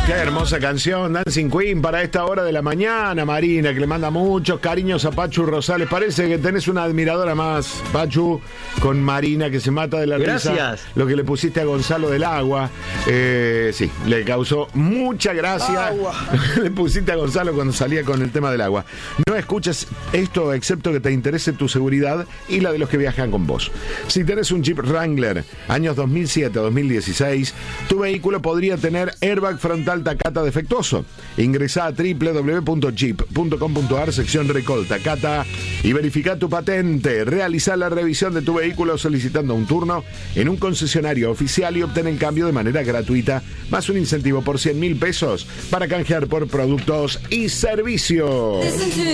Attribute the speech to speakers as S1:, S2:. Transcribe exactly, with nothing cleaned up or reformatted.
S1: Qué hermosa canción, Dancing Queen, para esta hora de la mañana. Marina, que le manda muchos cariños a Pachu Rosales. Parece que tenés una admiradora más, Pachu, con Marina, que se mata de la
S2: Gracias.
S1: risa. Lo que le pusiste a Gonzalo del Agua. Eh, sí, le causó mucha gracia.
S3: Agua.
S1: Le pusiste a Gonzalo cuando salía con el tema del agua. No escuches esto excepto que te interese tu seguridad y la de los que viajan con vos. Si tenés un Jeep Wrangler, años dos mil siete a dos mil dieciséis, tu vehículo podría tener airbag frontal Takata defectuoso. Ingresá a doble u doble u doble u punto jeep punto com punto a r, sección Recall Takata, y verifica tu patente. Realizá la revisión de tu vehículo solicitando un turno en un concesionario oficial y obtén el cambio de manera gratuita, más un incentivo por cien mil pesos para canjear por productos y servicios.